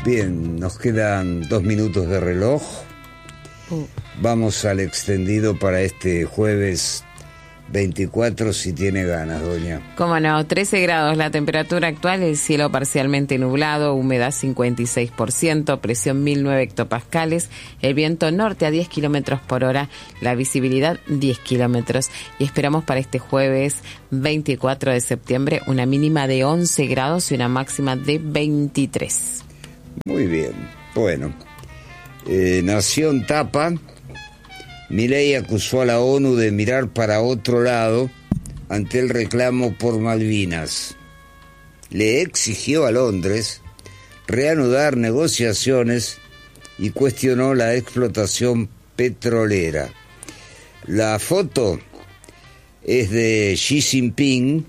Bien, nos quedan 2 minutos de reloj. Vamos al extendido para este jueves 24, si tiene ganas, doña. Cómo no, 13 grados la temperatura actual, el cielo parcialmente nublado, humedad 56%, presión 1009 hectopascales, el viento norte a 10 kilómetros por hora, la visibilidad 10 kilómetros. Y esperamos para este jueves 24 de septiembre una mínima de 11 grados y una máxima de 23. Muy bien, bueno. Nación tapa. Milei acusó a la ONU de mirar para otro lado ante el reclamo por Malvinas. Le exigió a Londres reanudar negociaciones y cuestionó la explotación petrolera. La foto es de Xi Jinping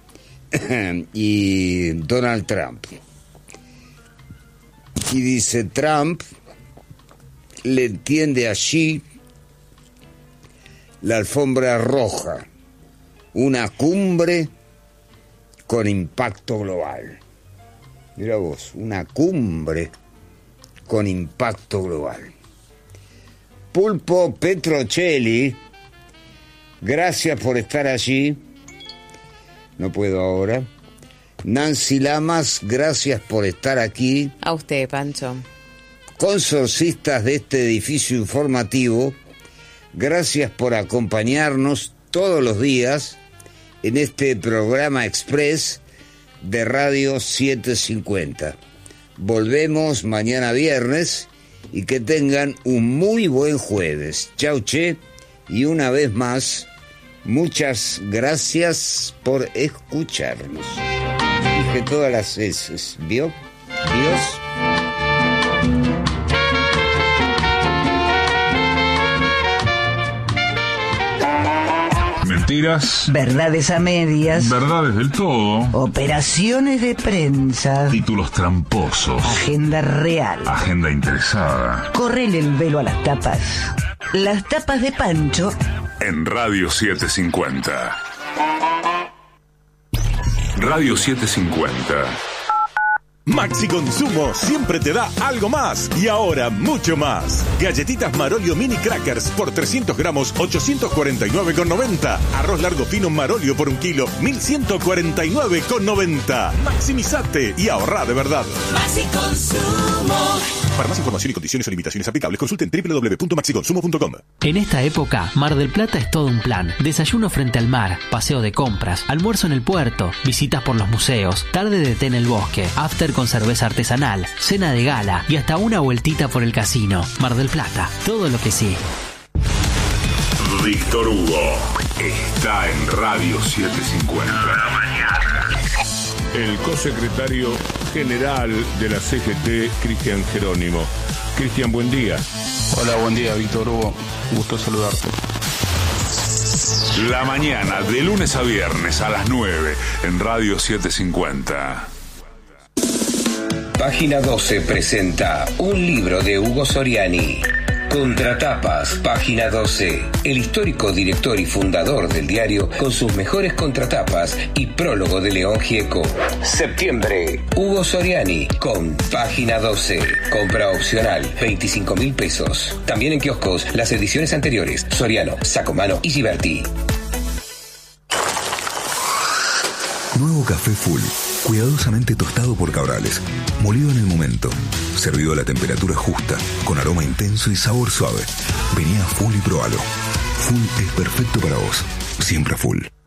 y Donald Trump. Y dice, Trump le tiende a Xi la alfombra roja, una cumbre con impacto global. Mira vos, una cumbre con impacto global. Pulpo Petrocelli, gracias por estar allí. No puedo ahora. Nancy Lamas, gracias por estar aquí. A usted, Pancho. Consorcistas de este edificio informativo, gracias por acompañarnos todos los días en este programa express de Radio 750. Volvemos mañana viernes y que tengan un muy buen jueves. Chau, che, y una vez más, muchas gracias por escucharnos. Dije todas las veces, ¿vio? Dios. Mentiras. Verdades a medias. Verdades del todo. Operaciones de prensa. Títulos tramposos. Agenda real. Agenda interesada. Correle el velo a las tapas. Las tapas de Pancho. En Radio 750. Radio 750. Maxi Consumo siempre te da algo más y ahora mucho más. Galletitas Marolio Mini Crackers por 300 gramos, 849,90. Arroz largo fino Marolio por 1 kilo, 1149,90. Maximizate y ahorrá de verdad. Maxi Consumo. Para más información y condiciones o limitaciones aplicables, consulten www.maxiconsumo.com. En esta época, Mar del Plata es todo un plan. Desayuno frente al mar, paseo de compras, almuerzo en el puerto, visitas por los museos, tarde de té en el bosque, after con cerveza artesanal, cena de gala y hasta una vueltita por el casino. Mar del Plata, todo lo que sí. Víctor Hugo está en Radio 750. El cosecretario general de la CGT, Cristian Jerónimo. Cristian, buen día. Hola, buen día, Víctor Hugo. Gusto saludarte. La mañana, de lunes a viernes a las 9 en Radio 750. Página 12 presenta un libro de Hugo Soriani. Contratapas, página 12. El histórico director y fundador del diario con sus mejores contratapas y prólogo de León Gieco. Septiembre, Hugo Soriani con página 12. Compra opcional, 25.000 pesos. También en kioscos las ediciones anteriores. Soriano, Sacomano y Giberti. Nuevo café Full, cuidadosamente tostado por Cabrales, molido en el momento, servido a la temperatura justa, con aroma intenso y sabor suave. Vení a Full y probalo. Full es perfecto para vos, siempre Full.